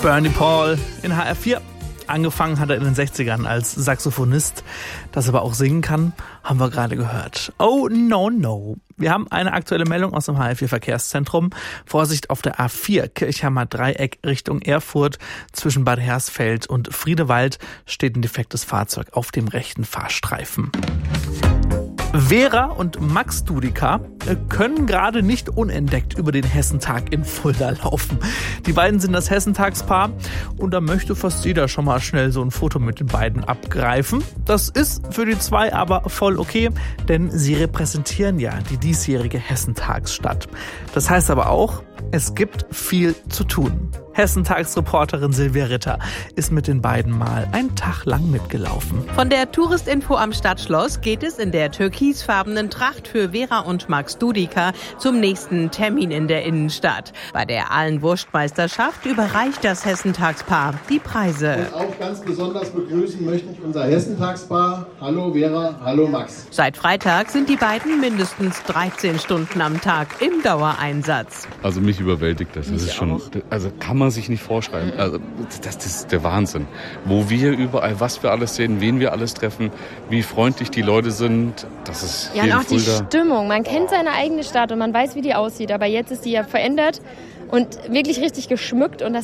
Bernie Paul in HR4. Angefangen hat er in den 60ern als Saxophonist. Dass er aber auch singen kann, haben wir gerade gehört. Oh no, no. Wir haben eine aktuelle Meldung aus dem HR4 Verkehrszentrum. Vorsicht auf der A4 Kirchheimer Dreieck Richtung Erfurt. Zwischen Bad Hersfeld und Friedewald steht ein defektes Fahrzeug auf dem rechten Fahrstreifen. Vera und Max Dudika können gerade nicht unentdeckt über den Hessentag in Fulda laufen. Die beiden sind das Hessentagspaar und da möchte fast jeder schon mal schnell so ein Foto mit den beiden abgreifen. Das ist für die zwei aber voll okay, denn sie repräsentieren ja die diesjährige Hessentagsstadt. Das heißt aber auch, es gibt viel zu tun. Hessentagsreporterin Silvia Ritter ist mit den beiden mal einen Tag lang mitgelaufen. Von der Touristinfo am Stadtschloss geht es in der türkisfarbenen Tracht für Vera und Max Dudika zum nächsten Termin in der Innenstadt. Bei der Aalen-Wurstmeisterschaft überreicht das Hessentagspaar die Preise. Und auch ganz besonders begrüßen möchte ich unser Hessentagspaar. Hallo Vera, hallo Max. Seit Freitag sind die beiden mindestens 13 Stunden am Tag im Dauereinsatz. Also mich überwältigt das. Das ist schon, also kann man sich nicht vorschreiben. Also das ist der Wahnsinn. Wo wir überall, was wir alles sehen, wen wir alles treffen, wie freundlich die Leute sind. Das ist ja, und auch die Stimmung. Man kennt seine eigene Stadt und man weiß, wie die aussieht. Aber jetzt ist die ja verändert und wirklich richtig geschmückt. Und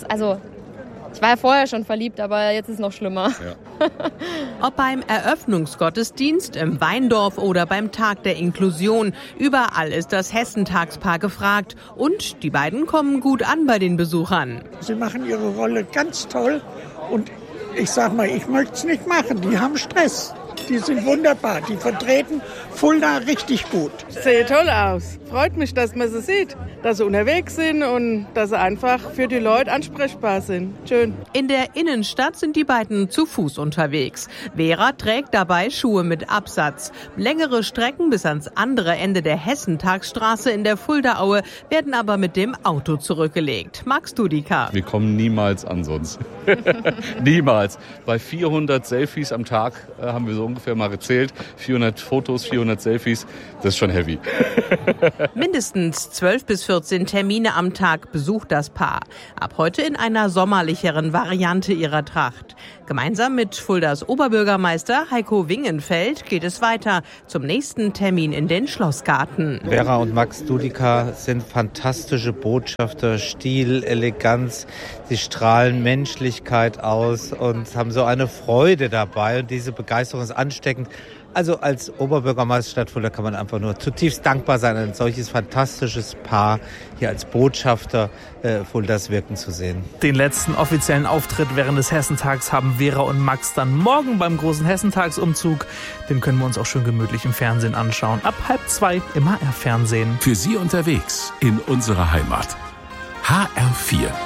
ich war ja vorher schon verliebt, aber jetzt ist es noch schlimmer. Ja. Ob beim Eröffnungsgottesdienst, im Weindorf oder beim Tag der Inklusion, überall ist das Hessentagspaar gefragt. Und die beiden kommen gut an bei den Besuchern. Sie machen ihre Rolle ganz toll und ich sag mal, ich möchte es nicht machen. Die haben Stress. Die sind wunderbar. Die vertreten Fulda richtig gut. Sieht toll aus. Freut mich, dass man sie sieht, dass sie unterwegs sind und dass sie einfach für die Leute ansprechbar sind. Schön. In der Innenstadt sind die beiden zu Fuß unterwegs. Vera trägt dabei Schuhe mit Absatz. Längere Strecken bis ans andere Ende der Hessentagsstraße in der Fuldaaue werden aber mit dem Auto zurückgelegt. Max Dudika. Wir kommen niemals an sonst. Niemals. Bei 400 Selfies am Tag haben wir so ungefähr mal gezählt. 400 Fotos, 400 Selfies. Das ist schon heavy. Mindestens 12 bis 14 Termine am Tag besucht das Paar. Ab heute in einer sommerlicheren Variante ihrer Tracht. Gemeinsam mit Fuldas Oberbürgermeister Heiko Wingenfeld geht es weiter zum nächsten Termin in den Schlossgarten. Vera und Max Dudika sind fantastische Botschafter, Stil, Eleganz. Sie strahlen Menschlichkeit aus und haben so eine Freude dabei. Und diese Begeisterung ist ansteckend. Also als Oberbürgermeister Stadt Fulda kann man einfach nur zutiefst dankbar sein, ein solches fantastisches Paar hier als Botschafter Fuldas wirken zu sehen. Den letzten offiziellen Auftritt während des Hessentags haben Vera und Max dann morgen beim großen Hessentagsumzug. Den können wir uns auch schön gemütlich im Fernsehen anschauen. Ab 1:30 im HR-Fernsehen. Für Sie unterwegs in unserer Heimat. HR4.